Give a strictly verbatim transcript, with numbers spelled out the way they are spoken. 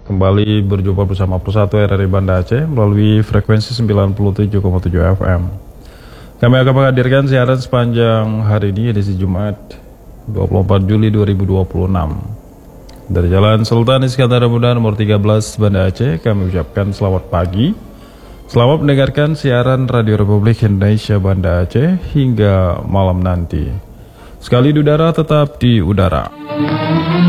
Kembali berjumpa bersama Persatu R R I Banda Aceh melalui frekuensi sembilan puluh tujuh koma tujuh F M. Kami akan menghadirkan siaran sepanjang hari ini edisi Jumat dua puluh empat Juli dua ribu dua puluh enam. Dari Jalan Sultan Iskandar Muda nomor tiga belas Banda Aceh, kami ucapkan selamat pagi. Selamat mendengarkan siaran Radio Republik Indonesia Banda Aceh hingga malam nanti. Sekali di udara tetap di udara.